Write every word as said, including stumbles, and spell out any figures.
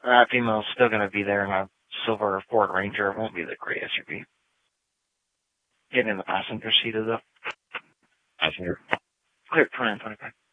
That female's still going to be there in a silver Ford Ranger. It won't be the gray S U V. Getting in the passenger seat of the passenger. Clear, twenty twenty-five.